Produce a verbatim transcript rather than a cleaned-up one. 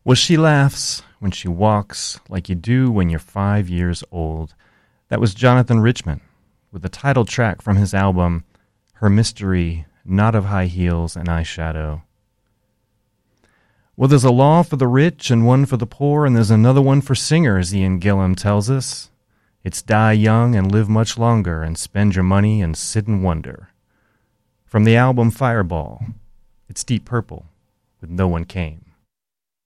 Well, she laughs when she walks like you do when you're five years old. That was Jonathan Richman with the title track from his album, Her Mystery, Not of High Heels and Eyeshadow. Well, there's a law for the rich and one for the poor, and there's another one for singers, Ian Gillan tells us. It's die young and live much longer and spend your money and sit and wonder. From the album Fireball, it's Deep Purple with No One Came.